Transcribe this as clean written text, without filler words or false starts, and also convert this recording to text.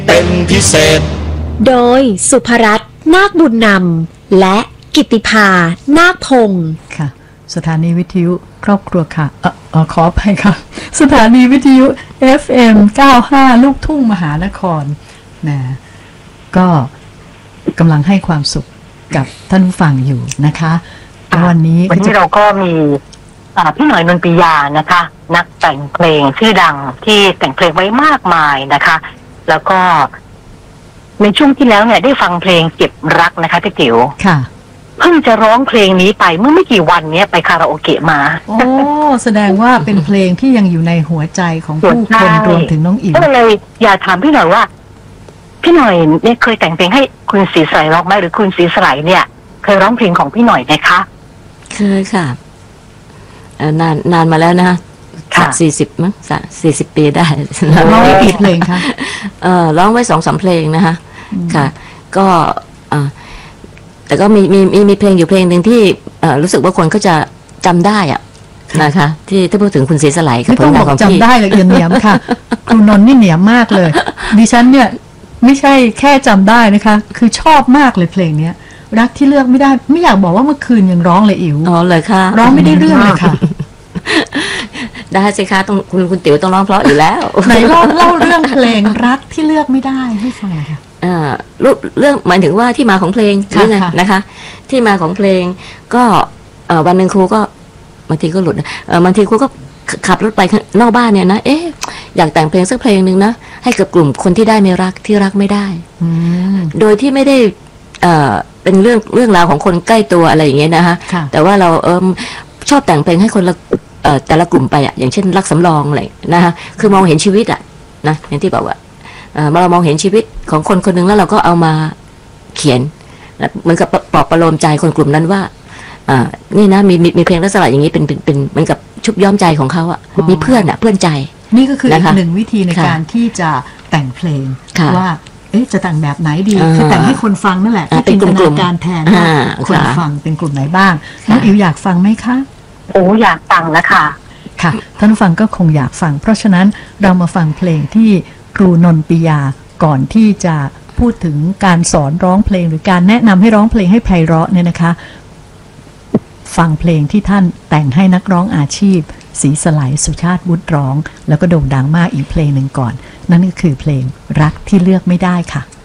เป็นพิเศษโดยสุภรัตน์นาคบุญนำและกิตติภานาคพงศ์ค่ะสถานีวิทยุครอบครัวค่ะขอไปค่ะสถานีวิทยุ FM 95 ลูกทุ่งมหานครนะก็กำลังให้ความสุขกับท่านผู้ฟังอยู่นะคะวันนี้เราก็มีพี่หน่อยนนปิยานะคะนักแต่งเพลงชื่อดังที่แต่งเพลงไว้มากมายนะคะแล้วก็ในช่วงที่แล้วเนี่ยได้ฟังเพลงเก็บรักนะคะพี่ติ๋วค่ะเพิ่งจะร้องเพลงนี้ไปเมื่อไม่กี่วันนี้ไปคาราโอเกะมาโอ้แสดงว่าเป็นเพลงที่ยังอยู่ในหัวใจของผู้คนรวมถึงน้องอิ๋วก็เลยอยากถามพี่หน่อยว่าพี่หน่อยเนี่ยเคยแต่งเพลงให้คุณศรีสไลร้องไหมหรือคุณศรีสไลเนี่ยเคยร้องเพลงของพี่หน่อยไหมคะเคยค่ะนานมาแล้วนะคะ40 มั้ง40 ปีได้ร้องกี่เพลงคะร้องไว้2-3 เพลงนะคะค่ะก็แต่ก็มีเพลงอยู่เพลงหนึ่งที่รู้สึกว่าคนก็จะจำได้อะนะคะที่ถ้าพูดถึงคุณศรีสไลกับผลงานของพี่จำได้เลยเหนียมค่ะครูนนท์นี่เหนียมมากเลยดิฉันเนี่ยไม่ใช่แค่จำได้นะคะคือชอบมากเลยเพลงเนี้ยรักที่เลือกไม่ได้ไม่อยากบอกว่าเมื่อคืนยังร้องเลยอิ๋วอ๋อเลยค่ะร้องไม่ได้เรื่องเลยค่ะได้สิคะต้องคุณติ๋วต้องร้องเพราะอยู่แล้วไหนเล่าเรื่องเพลงรักที่เลือกไม่ได้ให้ฟังค่ะเรื่องหมายถึงว่าที่มาของเพลงนี่ไงนะคะที่มาของเพลงก็วันหนึ่งครูก็บางทีก็หลุดบางทีครูก็ขับรถไปนอกบ้านเนี่ยนะอยากแต่งเพลงสักเพลงหนึ่งนะให้กับกลุ่มคนที่ได้ไม่รักที่รักไม่ได้โดยที่ไม่ได้เป็นเรื่องราวของคนใกล้ตัวอะไรอย่างเงี้ยนะคะแต่ว่าเราชอบแต่งเพลงให้คนละแต่ละกลุ่มไปอ่ะอย่างเช่นรักสำรองอะไรนะคะคือมองเห็นชีวิตอ่ะนะอย่างที่บอกว่าเรามองเห็นชีวิตของคนคนหนึ่งแล้วเราก็เอามาเขียนเหมือนกับปลอบประโลมใจคนกลุ่มนั้นว่านี่นะมีเพลงลักษณะอย่างนี้เป็นเหมือนกับชุบย้อมใจของเขาอ่ะมีเพื่อนอ่ะเพื่อนใจนี่ก็คืออีกหนึ่งวิธีในการที่จะแต่งเพลงว่าจะแต่งแบบไหนดีคือแต่งให้คนฟังนั่นแหละที่จินตนาการแทนว่าคนฟังเป็นกลุ่มไหนบ้างน้องอิ๋วอยากฟังไหมคะโอ้อยากฟังแล้วค่ะค่ะท่านผู้ฟังก็คงอยากฟังเพราะฉะนั้นเรามาฟังเพลงที่ครูนนปิยาก่อนที่จะพูดถึงการสอนร้องเพลงหรือการแนะนำให้ร้องเพลงให้ไพเราะเนี่ยนะคะฟังเพลงที่ท่านแต่งให้นักร้องอาชีพศรีสไลสุชาติวุฒิร้องแล้วก็โด่งดังมากอีกเพลงหนึ่งก่อนนั่นก็คือเพลงรักที่เลือกไม่ได้ค่ะ